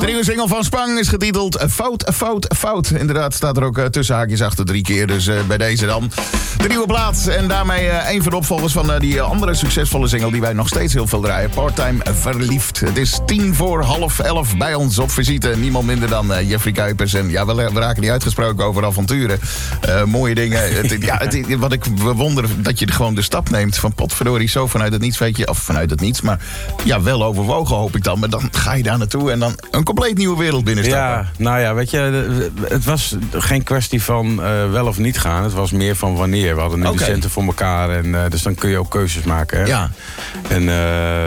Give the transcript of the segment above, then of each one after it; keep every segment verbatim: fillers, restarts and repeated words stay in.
De nieuwe single van Spang is getiteld Fout, Fout, Fout. Inderdaad, staat er ook uh, tussen haakjes achter drie keer. Dus uh, bij deze dan de nieuwe plaat. En daarmee uh, een van de opvolgers van uh, die andere succesvolle single die wij nog steeds heel veel draaien. Part-Time Verliefd. Het is tien voor half elf bij ons op visite. Niemand minder dan uh, Jeffrey Kuipers. En ja, we, we raken niet uitgesproken over avonturen. Uh, mooie dingen. Het, ja, het, wat ik bewonder, dat je gewoon de stap neemt van potverdorie zo vanuit het niets, weet je. Of vanuit het niets, maar ja, wel overwogen hoop ik dan. Maar dan ga je daar naartoe en dan een compleet nieuwe wereld binnenstappen. Ja, nou ja, weet je, het was geen kwestie van uh, wel of niet gaan. Het was meer van wanneer. We hadden nu okay. de centen voor elkaar. En, uh, dus dan kun je ook keuzes maken. Hè? Ja. En uh,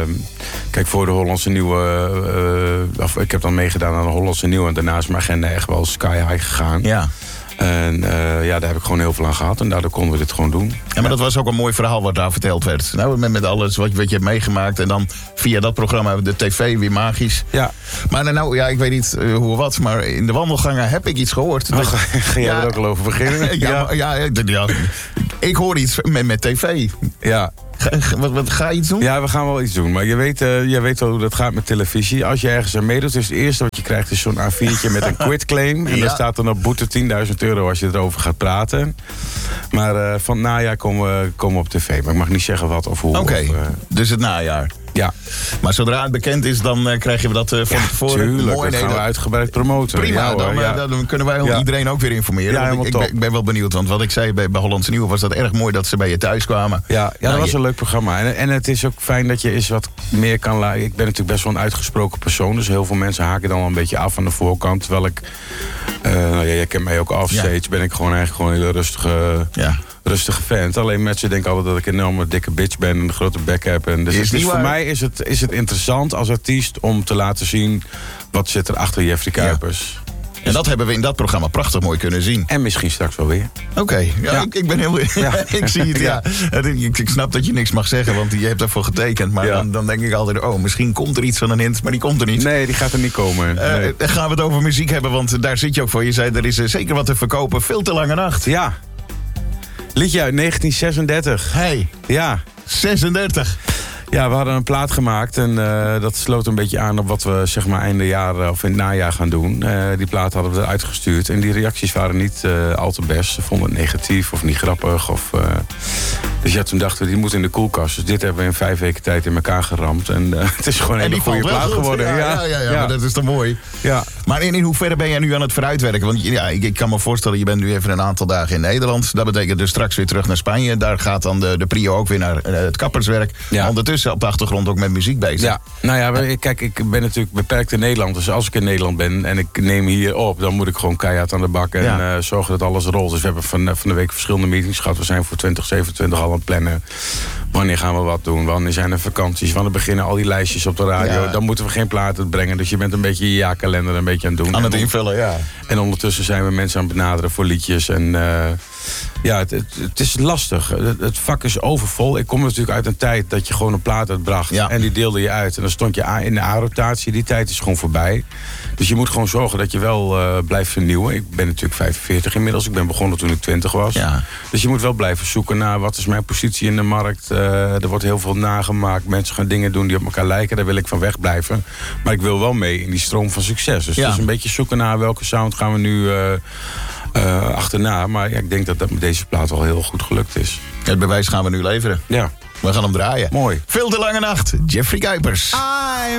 kijk, voor de Hollandse Nieuwe... Uh, of, ik heb dan meegedaan aan de Hollandse Nieuwe. En daarna is mijn agenda echt wel sky high gegaan. Ja. En uh, ja, daar heb ik gewoon heel veel aan gehad. En daardoor konden we dit gewoon doen. Ja, maar dat was ook een mooi verhaal wat daar verteld werd. Nou, met, met alles wat, wat je hebt meegemaakt. En dan via dat programma, de tv, weer magisch. Ja. Maar nou, ja, ik weet niet uh, hoe of wat. Maar in de wandelgangen heb ik iets gehoord. Oh, ga, ga jij ja, er ook al over beginnen? ja, ja. Ja, ja, ja, ik hoor iets met, met tv. Ja. Ga, wat, wat ga je iets doen? Ja, we gaan wel iets doen. Maar je weet, uh, je weet wel hoe dat gaat met televisie. Als je ergens aan meedoet, is het eerste wat je krijgt is zo'n A viertje met een quitclaim. En ja. daar staat dan op boete tienduizend euro als je erover gaat praten. Maar uh, van het najaar komen we, komen we op tv. Maar ik mag niet zeggen wat of hoe. Oké, okay. uh, dus het najaar. Ja. Maar zodra het bekend is, dan uh, krijgen we dat uh, van ja, tevoren. Tuurlijk, mooi, dat nee, gaan we uitgebreid promoten. Prima, ja, dan, ja. uh, dan kunnen wij ja. iedereen ook weer informeren. Ja, ik, ik, ben, ik ben wel benieuwd, want wat ik zei bij, bij Hollandse Nieuwe was dat erg mooi dat ze bij je thuis kwamen. Ja, ja nou, dat was je... een leuk programma. En, en het is ook fijn dat je eens wat meer kan laten. Ik ben natuurlijk best wel een uitgesproken persoon, dus heel veel mensen haken dan wel een beetje af aan de voorkant. Terwijl ik, uh, nou ja, jij kent mij ook offstage, ja. ben ik gewoon eigenlijk gewoon een hele rustige... Ja. rustige vent. Alleen mensen denken altijd dat ik een enorme dikke bitch ben en een grote bek heb. En dus, dus voor mij is het, is het interessant als artiest om te laten zien wat zit er achter Jeffrey Kuipers. Ja. En dat hebben we in dat programma prachtig mooi kunnen zien. En misschien straks wel weer. Oké, okay, ja, ja. ik, ik ben heel... Ja. ik zie het, ja. ja. Ik, ik snap dat je niks mag zeggen, want je hebt ervoor getekend. Maar ja. dan, dan denk ik altijd, oh, misschien komt er iets van een hint, maar die komt er niet. Nee, die gaat er niet komen. Nee. Uh, gaan we het over muziek hebben, want daar zit je ook voor. Je zei, er is uh, zeker wat te verkopen. Veel te lange nacht. Ja. Liedje uit negentien zesendertig. Hey. Ja. zesendertig. Ja, we hadden een plaat gemaakt en uh, dat sloot een beetje aan op wat we zeg maar einde jaar of in het najaar gaan doen. Uh, die plaat hadden we eruit gestuurd en die reacties waren niet uh, al te best. Ze vonden het negatief of niet grappig. Of, uh... Dus ja, toen dachten we, die moet in de koelkast. Dus dit hebben we in vijf weken tijd in elkaar geramd. En uh, het is gewoon een hele goede plaat geworden. Ja, ja, ja, ja, ja, ja, maar dat is toch mooi. Ja. Maar in, in hoeverre ben jij nu aan het vooruitwerken? Want ja, ik, ik kan me voorstellen, je bent nu even een aantal dagen in Nederland. Dat betekent dus straks weer terug naar Spanje. Daar gaat dan de, de prio ook weer naar uh, het kapperswerk. Ja. Ondertussen op de achtergrond ook met muziek bezig. Ja, nou ja, kijk, ik ben natuurlijk beperkt in Nederland. Dus als ik in Nederland ben en ik neem hier op, dan moet ik gewoon keihard aan de bak en ja. uh, zorgen dat alles rolt. Dus we hebben van, van de week verschillende meetings gehad. We zijn voor twintig zevenentwintig al aan het plannen. Wanneer gaan we wat doen? Wanneer zijn er vakanties? Wanneer beginnen al die lijstjes op de radio? Ja. Dan moeten we geen platen brengen. Dus je bent een beetje je jaarkalender een beetje aan het doen. Aan het invullen, ja. En ondertussen zijn we mensen aan het benaderen voor liedjes. En uh, ja, het, het, het is lastig. Het, het vak is overvol. Ik kom natuurlijk uit een tijd dat je gewoon een plaat uitbracht. Ja. En die deelde je uit. En dan stond je in de A-rotatie. Die tijd is gewoon voorbij. Dus je moet gewoon zorgen dat je wel uh, blijft vernieuwen. Ik ben natuurlijk vijfenveertig inmiddels. Ik ben begonnen toen ik twintig was. Ja. Dus je moet wel blijven zoeken naar wat is mijn positie in de markt. Uh, er wordt heel veel nagemaakt. Mensen gaan dingen doen die op elkaar lijken. Daar wil ik van wegblijven. Maar ik wil wel mee in die stroom van succes. Dus ja. het is een beetje zoeken naar welke sound gaan we nu uh, uh, achterna. Maar ja, ik denk dat dat met deze plaat al heel goed gelukt is. Het bewijs gaan we nu leveren. Ja. We gaan hem draaien. Mooi. Veel te lange nacht. Jeffrey Kuipers.